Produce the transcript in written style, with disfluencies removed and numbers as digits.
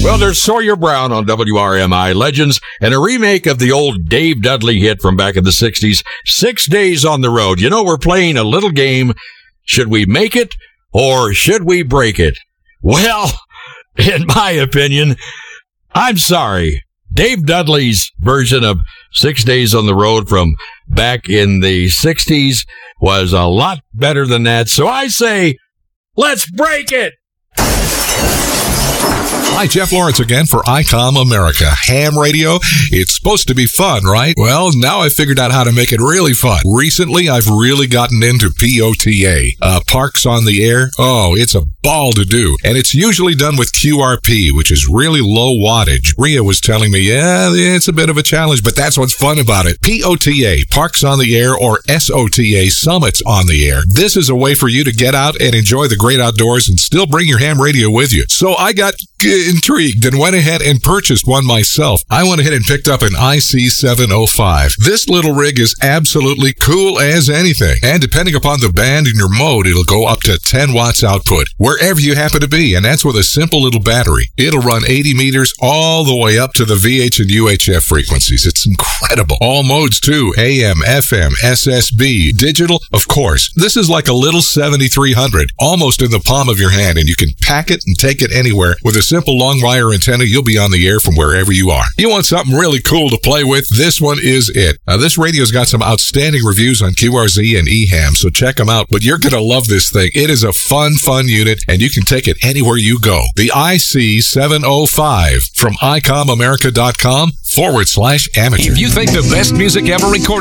Well, there's Sawyer Brown on WRMI Legends and a remake of the old Dave Dudley hit from back in the 60s, 6 Days on the Road. You know, we're playing a little game. Should we make it or should we break it? Well, in my opinion, I'm sorry. Dave Dudley's version of 6 Days on the Road from back in the 60s was a lot better than that. So I say, let's break it. Hi, Jeff Lawrence again for ICOM America. Ham radio, it's supposed to be fun, right? Well, now I've figured out how to make it really fun. Recently, I've really gotten into POTA, Parks on the Air. Oh, it's a ball to do. And it's usually done with QRP, which is really low wattage. Rhea was telling me, yeah, it's a bit of a challenge, but that's what's fun about it. POTA, Parks on the Air, or SOTA, Summits on the Air. This is a way for you to get out and enjoy the great outdoors and still bring your ham radio with you. So I got intrigued and went ahead and purchased one myself. I went ahead and picked up an IC705. This little rig is absolutely cool as anything. And depending upon the band and your mode, it'll go up to 10 watts output wherever you happen to be. And that's with a simple little battery. It'll run 80 meters all the way up to the VH and UHF frequencies. It's incredible. All modes too. AM, FM, SSB, digital, of course. This is like a little 7300, almost in the palm of your hand, and you can pack it and take it anywhere. With a simple long wire antenna, you'll be on the air from wherever you are. You want something really cool to play with? This one is it. Now, this radio's got some outstanding reviews on QRZ and EHAM, so check them out. But you're going to love this thing. It is a fun unit, and you can take it anywhere you go. The IC705 from ICOMAmerica.com/amateur. If you think the best music ever recorded